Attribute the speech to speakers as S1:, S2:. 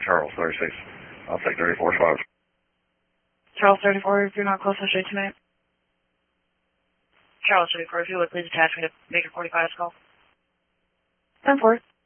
S1: Charles 36. I'll take 34 spots.
S2: Charles 34, if you're not close, I'll show you tonight. Charles 34, if you would please attach me to Maker 45's call. 10-4.